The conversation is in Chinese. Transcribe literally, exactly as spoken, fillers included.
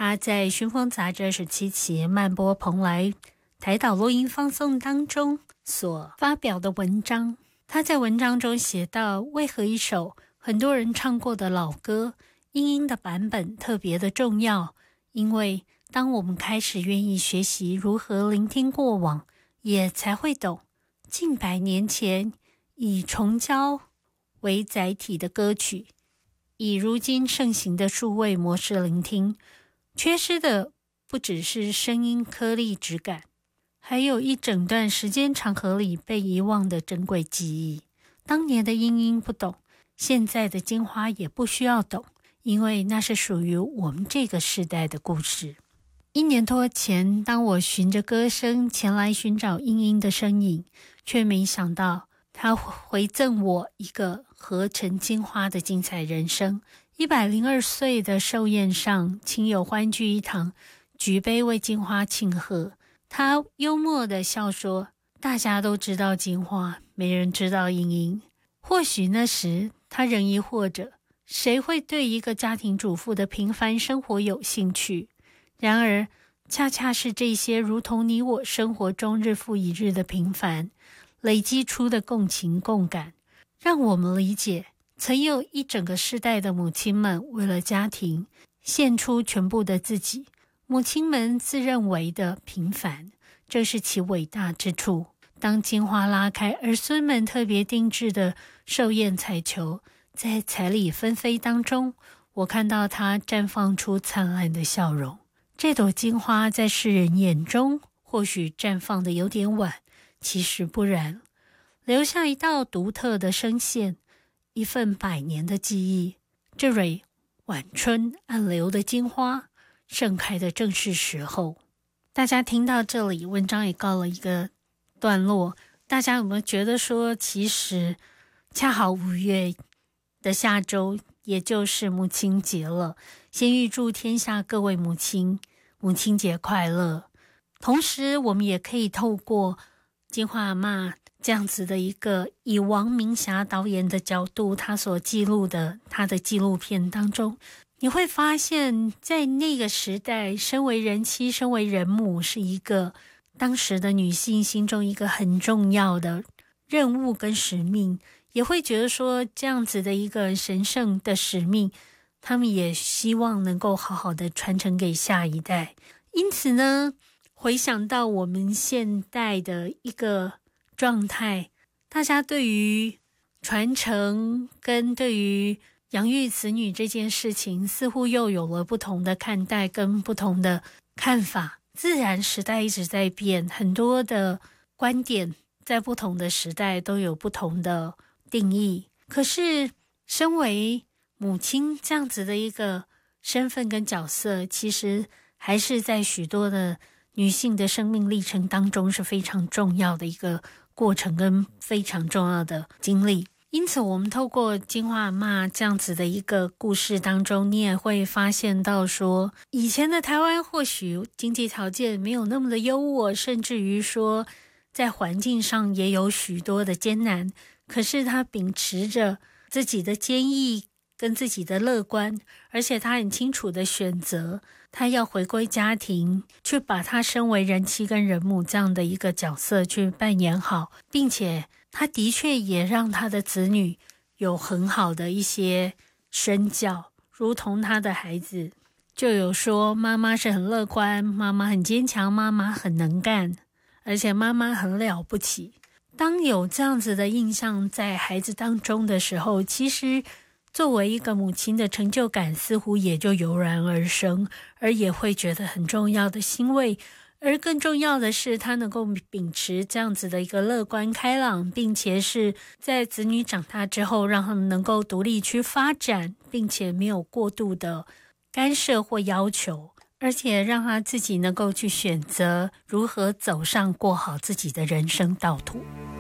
他在《寻风杂志》二十七期漫播蓬莱台岛录音放送当中所发表的文章。他在文章中写到，为何一首很多人唱过的老歌，英英的版本特别的重要？因为当我们开始愿意学习如何聆听过往，也才会懂近百年前以虫胶为载体的歌曲，以如今盛行的数位模式聆听，缺失的不只是声音颗粒质感，还有一整段时间长河里被遗忘的珍贵记忆。当年的英英不懂，现在的金花也不需要懂，因为那是属于我们这个时代的故事。一年多前，当我循着歌声前来寻找英英的身影，却没想到她回赠我一个合成金花的精彩人生。一百零二岁的寿宴上，亲友欢聚一堂，举杯为金花庆贺。他幽默地笑说，大家都知道金花，没人知道英英。或许那时他仍疑惑着，谁会对一个家庭主妇的平凡生活有兴趣？然而恰恰是这些如同你我生活中日复一日的平凡，累积出的共情共感，让我们理解曾有一整个世代的母亲们为了家庭献出全部的自己。母亲们自认为的平凡，这是其伟大之处。当金花拉开儿孙们特别定制的寿宴彩球，在彩礼纷飞当中，我看到它绽放出灿烂的笑容。这朵金花在世人眼中或许绽放的有点晚，其实不然，留下一道独特的声线，一份百年的记忆。这蕊晚春暗流的金花盛开的正是时候。大家听到这里，文章也告了一个段落。大家有没有觉得说，其实恰好五月的下周也就是母亲节了，先预祝天下各位母亲母亲节快乐。同时我们也可以透过金花阿嬷这样子的一个以王明霞导演的角度，他所记录的他的纪录片当中，你会发现在那个时代，身为人妻身为人母是一个当时的女性心中一个很重要的任务跟使命，也会觉得说这样子的一个神圣的使命，他们也希望能够好好的传承给下一代。因此呢，回想到我们现代的一个状态，大家对于传承跟对于养育子女这件事情似乎又有了不同的看待跟不同的看法。自然时代一直在变，很多的观点在不同的时代都有不同的定义。可是身为母亲这样子的一个身份跟角色，其实还是在许多的女性的生命历程当中是非常重要的一个过程跟非常重要的经历。因此我们透过金花阿嬷这样子的一个故事当中，你也会发现到说，以前的台湾或许经济条件没有那么的优渥，甚至于说在环境上也有许多的艰难，可是他秉持着自己的坚毅跟自己的乐观，而且他很清楚的选择他要回归家庭，去把他身为人妻跟人母这样的一个角色去扮演好，并且他的确也让他的子女有很好的一些身教，如同他的孩子就有说，妈妈是很乐观，妈妈很坚强，妈妈很能干，而且妈妈很了不起。当有这样子的印象在孩子当中的时候，其实作为一个母亲的成就感似乎也就油然而生，而也会觉得很重要的欣慰。而更重要的是，他能够秉持这样子的一个乐观开朗，并且是在子女长大之后让他们能够独立去发展，并且没有过度的干涉或要求，而且让他自己能够去选择如何走上过好自己的人生道途。